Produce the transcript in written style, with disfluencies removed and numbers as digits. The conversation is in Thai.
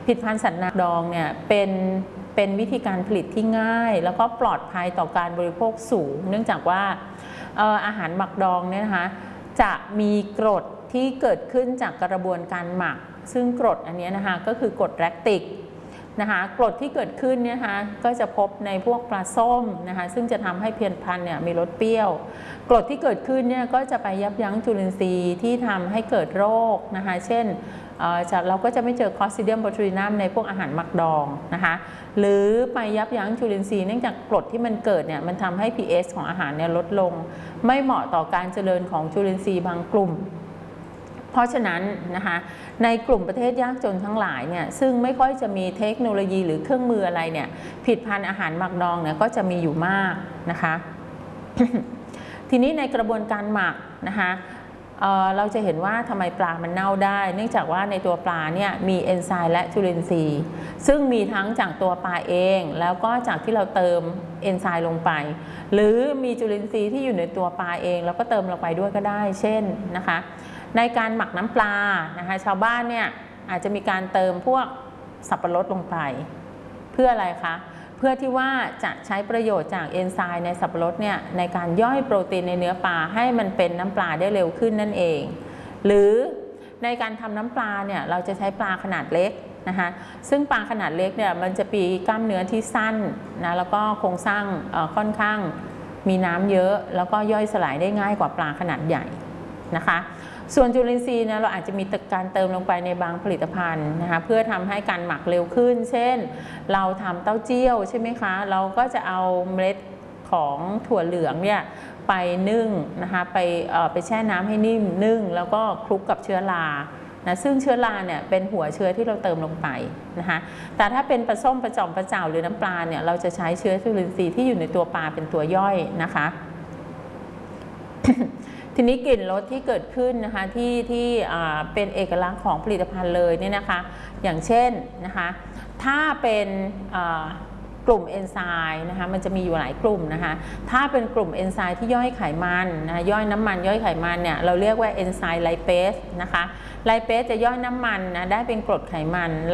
ผลิตภัณฑ์สัตว์น้ำดองเนี่ยเป็นวิธีการผลิตที่ง่ายแล้วก็ปลอดภัยต่อการบริโภคสูงเนื่องจากว่าอาหารหมักดองเนี่ยนะคะจะมีกรดที่เกิดขึ้นจากกระบวนการหมักซึ่งกรดอันนี้นะคะก็คือกรดแลคติกนะคะกรดที่เกิดขึ้นเนี่ยนะคะก็จะพบในพวกปลาส้มนะคะซึ่งจะทำให้ผลิตภัณฑ์เนี่ยมีรสเปรี้ยวกรดที่เกิดขึ้นเนี่ยก็จะไปยับยั้งจุลินทรีย์ที่ทำให้เกิดโรคนะคะเช่นเราก็จะไม่เจอคลอสซิเดียมโบทูลินัมในพวกอาหารหมักดองนะคะหรือไปยับยั้งจุลินทรีย์เนื่องจากกรดที่มันเกิดเนี่ยมันทำให้ pH ของอาหารเนี่ยลดลงไม่เหมาะต่อการเจริญของจุลินทรีย์บางกลุ่มเพราะฉะนั้นนะคะในกลุ่มประเทศยากจนทั้งหลายเนี่ยซึ่งไม่ค่อยจะมีเทคโนโลยีหรือเครื่องมืออะไรเนี่ยผลิตภัณฑ์อาหารหมักดองเนี่ยก็จะมีอยู่มากนะคะ ทีนี้ในกระบวนการหมักนะคะเราจะเห็นว่าทำไมปลามันเน่าได้เนื่องจากว่าในตัวปลาเนี่ยมีเอนไซม์และจุลินทรีย์ซึ่งมีทั้งจากตัวปลาเองแล้วก็จากที่เราเติมเอนไซม์ลงไปหรือมีจุลินทรีย์ที่อยู่ในตัวปลาเองแล้วก็เติมลงไปด้วยก็ได้เช่นนะคะในการหมักน้ำปลานะคะชาวบ้านเนี่ยอาจจะมีการเติมพวกสับปะรดลงไปเพื่ออะไรคะเพื่อที่ว่าจะใช้ประโยชน์จากเอนไซม์ในสับปะรดเนี่ยในการย่อยโปรตีนในเนื้อปลาให้มันเป็นน้ำปลาได้เร็วขึ้นนั่นเองหรือในการทำน้ำปลาเนี่ยเราจะใช้ปลาขนาดเล็กนะคะซึ่งปลาขนาดเล็กเนี่ยมันจะมีกล้ามเนื้อที่สั้นนะแล้วก็โครงสร้างค่อนข้างมีน้ำเยอะแล้วก็ย่อยสลายได้ง่ายกว่าปลาขนาดใหญ่นะคะส่วนจุลินทรีย์เนี่ยเราอาจจะมีการเติมลงไปในบางผลิตภัณฑ์นะคะเพื่อทำให้การหมักเร็วขึ้นเช่นเราทำเต้าเจี้ยวใช่ไหมคะเราก็จะเอาเมล็ดของถั่วเหลืองเนี่ยไปนึ่งนะคะไปแช่น้ำให้นิ่มนึ่งแล้วก็คลุกกับเชื้อรานะซึ่งเชื้อราเนี่ยเป็นหัวเชื้อที่เราเติมลงไปนะคะแต่ถ้าเป็นปลาส้มปลาจ่อมปลาเจ่าหรือน้ำปลาเนี่ยเราจะใช้เชื้อจุลินทรีย์ที่อยู่ในตัวปลาเป็นตัวย่อยนะคะ ทีนี้กลิ่นรสที่เกิดขึ้นนะคะที่เป็นเอกลักษณ์ของผลิตภัณฑ์เลยเนี่ยนะคะอย่างเช่นนะคะถ้าเป็นกลุ่มเอนไซม์นะคะมันจะมีอยู่หลายกลุ่มนะคะถ้าเป็นกลุ่มเอนไซม์ที่ย่อยไขมันนะย่อยน้ำมันย่อยไขมันเนี่ยเราเรียกว่าเอนไซม์ไลเปสนะคะไลเปสจะย่อยน้ำมันนะได้เป็นกรดไขมันไล